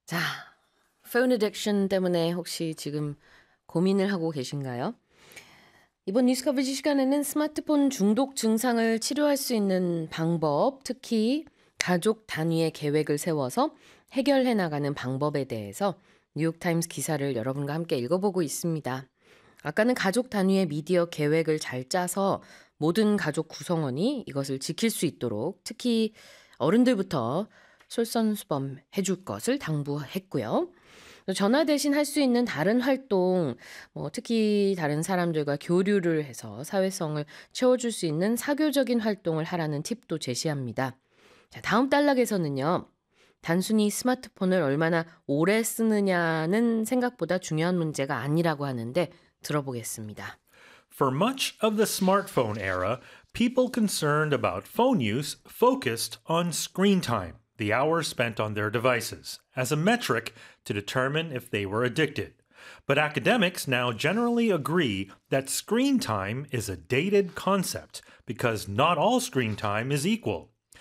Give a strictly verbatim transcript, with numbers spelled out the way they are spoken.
자, phone addiction 때문에 혹시 지금 고민을 하고 계신가요? 이번 뉴스 커버지 시간에는 스마트폰 중독 증상을 치료할 수 있는 방법, 특히 가족 단위의 계획을 세워서 해결해 나가는 방법에 대해서 뉴욕타임스 기사를 여러분과 함께 읽어보고 있습니다. 아까는 가족 단위의 미디어 계획을 잘 짜서 모든 가족 구성원이 이것을 지킬 수 있도록 특히 어른들부터 솔선수범 해줄 것을 당부했고요. 전화 대신 할 수 있는 다른 활동, 뭐 특히 다른 사람들과 교류를 해서 사회성을 채워줄 수 있는 사교적인 활동을 하라는 팁도 제시합니다. 자, 다음 단락에서는요. 단순히 스마트폰을 얼마나 오래 쓰느냐는 생각보다 중요한 문제가 아니라고 하는데 들어보겠습니다. For much of the smartphone era, people concerned about phone use focused on screen time, the hours spent on their devices, as a metric to determine if they were addicted. But academics now generally agree that screen time is a dated concept because not all screen time is equal.